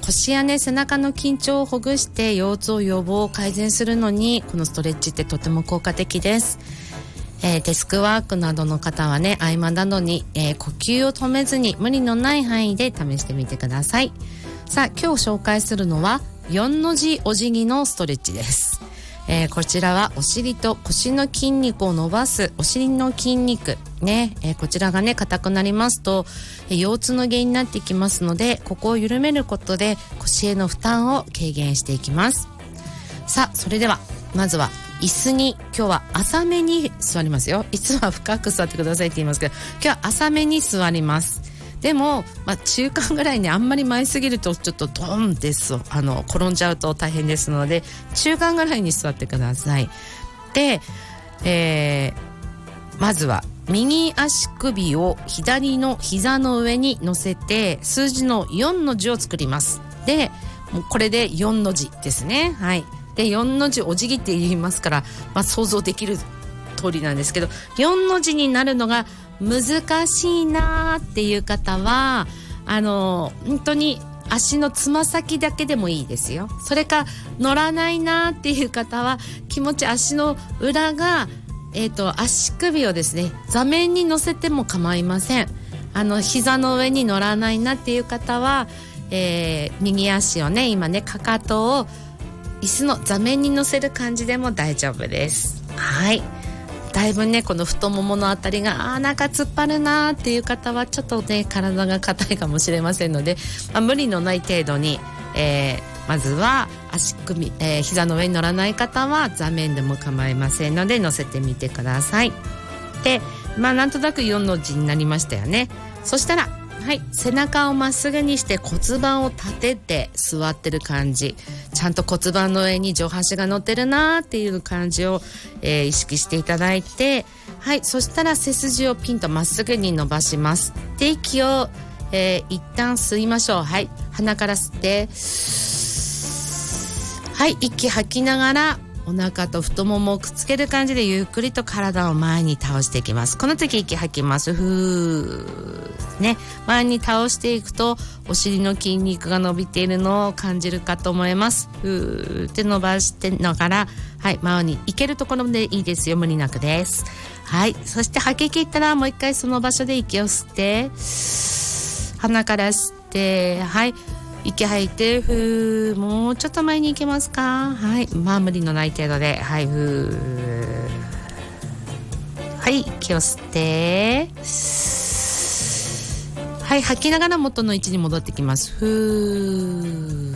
腰やね、背中の緊張をほぐして腰痛予防を改善するのにこのストレッチってとても効果的です。デスクワークなどの方はね、合間などに、呼吸を止めずに無理のない範囲で試してみてください。さあ、今日紹介するのは4の字お辞儀のストレッチです。こちらはお尻と腰の筋肉を伸ばすお尻の筋肉ね、こちらがね硬くなりますと、腰痛の原因になっていきますので、ここを緩めることで腰への負担を軽減していきます。さあ、それではまずは椅子に、今日は浅めに座りますよ。いつもは深く座ってくださいって言いますけど、今日は浅めに座ります。でも、中間ぐらいね、あんまり前すぎるとちょっとドンです転んじゃうと大変ですので、中間ぐらいに座ってください。で、まずは右足首を左の膝の上に乗せて数字の4の字を作ります。で、もうこれで4の字ですね。はい。で、4の字お辞儀って言いますから、想像できる通りなんですけど、4の字になるのが難しいなーっていう方は、本当に足のつま先だけでもいいですよ。それか乗らないなーっていう方は、気持ち足の裏が足首をですね、座面に乗せても構いません。膝の上に乗らないなっていう方は、右足をね、今ね、かかとを椅子の座面に乗せる感じでも大丈夫です。はい。だいぶね、この太もものあたりがなんか突っ張るなーっていう方はちょっとね、体が硬いかもしれませんので、無理のない程度に、まずは足首、膝の上に乗らない方は座面でも構いませんので乗せてみてください。で、なんとなく4の字になりましたよね。そしたら、はい、背中をまっすぐにして骨盤を立てて座ってる感じ、ちゃんと骨盤の上に上半身が乗ってるなーっていう感じを、意識していただいて、はい、そしたら背筋をピンとまっすぐに伸ばします。で、息を、一旦吸いましょう。はい、鼻から吸って、はい、息吐きながらお腹と太ももをくっつける感じでゆっくりと体を前に倒していきます。この時息吐きます。ふーね、前に倒していくとお尻の筋肉が伸びているのを感じるかと思います。ふーって伸ばしてながら、はい、前に行けるところでいいですよ。無理なくです。はい、そして吐き切ったらもう一回その場所で息を吸って、鼻から吸って、はい、息吐いて、ふー、もうちょっと前に行けますか？はい、無理のない程度で、はい、ふー、はい、息を吸って、はい、吐きながら元の位置に戻ってきます。ふー、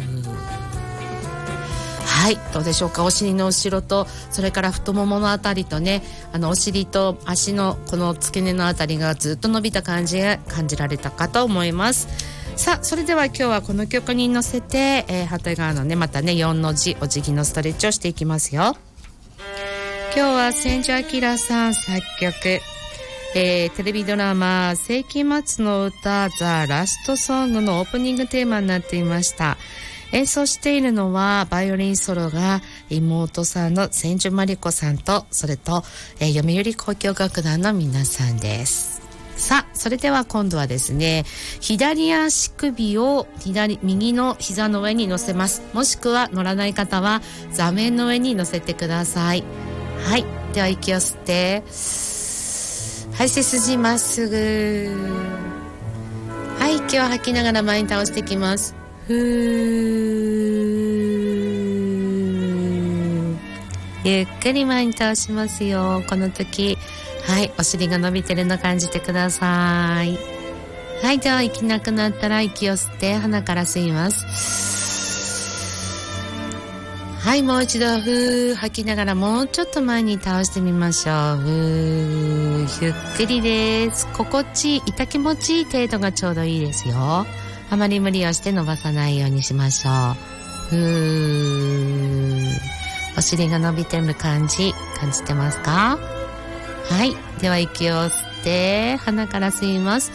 はい、どうでしょうか？お尻の後ろと、それから太もものあたりとね、お尻と足のこの付け根のあたりがずっと伸びた感じが感じられたかと思います。さあ、それでは今日はこの曲に乗せて、反対側のね、またね、4の字お辞儀のストレッチをしていきますよ。今日は千住明さん作曲、テレビドラマ世紀末の歌ザ・ラストソングのオープニングテーマになっていました。演奏しているのはバイオリンソロが妹さんの千住真理子さんと、それと、読売交響楽団の皆さんです。さあ、それでは今度はですね、左足首を右の膝の上に乗せます。もしくは乗らない方は座面の上に乗せてください。はい、では息を吸って、はい、背筋まっすぐ、はい、息を吐きながら前に倒していきます。ふー、ゆっくり前に倒しますよ。この時、はい、お尻が伸びてるの感じてください。はい、では息なくなったら息を吸って鼻から吸います。はい、もう一度ふー吐きながらもうちょっと前に倒してみましょう。ふー、ゆっくりです。心地いい、痛気持ちいい程度がちょうどいいですよ。あまり無理をして伸ばさないようにしましょう。ふー、お尻が伸びてる感じ感じてますか？はい、では息を吸って鼻から吸います。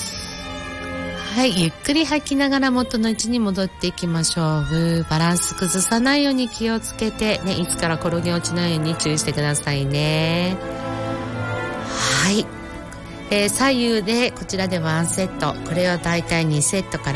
はい、ゆっくり吐きながら元の位置に戻っていきましょう。バランス崩さないように気をつけてね、いつから転げ落ちないように注意してくださいね。はい、左右でこちらで1セット、これはだいたい2セットから